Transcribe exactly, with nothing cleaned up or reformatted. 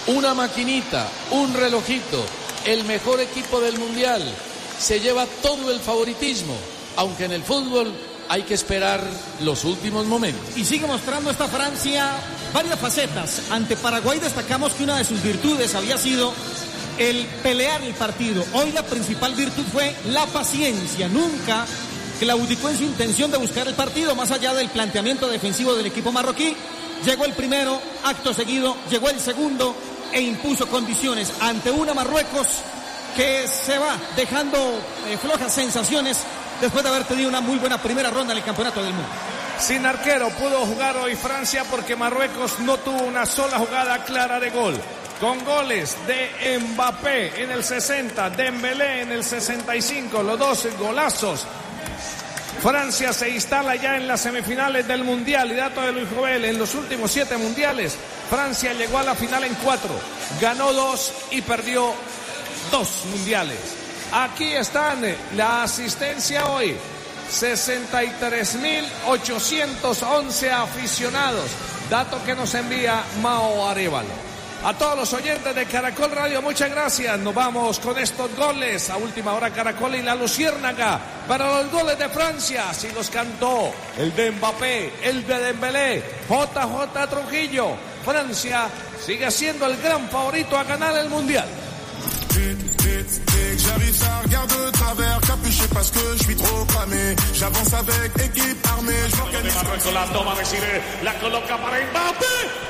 una maquinita, un relojito, el mejor equipo del mundial, se lleva todo el favoritismo, aunque en el fútbol hay que esperar los últimos momentos. Y sigue mostrando esta Francia varias facetas. Ante Paraguay destacamos que una de sus virtudes había sido el pelear el partido. Hoy la principal virtud fue la paciencia. Nunca claudicó en su intención de buscar el partido, más allá del planteamiento defensivo del equipo marroquí. Llegó el primero, acto seguido, llegó el segundo e impuso condiciones ante una Marruecos que se va dejando eh, flojas sensaciones después de haber tenido una muy buena primera ronda en el Campeonato del Mundo. Sin arquero pudo jugar hoy Francia porque Marruecos no tuvo una sola jugada clara de gol. Con goles de Mbappé en el sesenta, Dembélé en el sesenta y cinco, los dos golazos. Francia se instala ya en las semifinales del Mundial. Y dato de Luis Jovel, en los últimos siete mundiales, Francia llegó a la final en cuatro, ganó dos y perdió dos mundiales. Aquí están la asistencia hoy, sesenta y tres mil ochocientos once aficionados, dato que nos envía Mao Arévalo. A todos los oyentes de Caracol Radio, muchas gracias. Nos vamos con estos goles. A última hora Caracol y la Luciérnaga para los goles de Francia. Así los cantó el de Mbappé, el de Dembélé, J J Trujillo. Francia sigue siendo el gran favorito a ganar el Mundial. J'arrive, ça regarde de travers, capuché parce que je suis trop cramé. J'avance avec équipe armée, je m'organise. La toma de Cire, la coloca para Mbappé.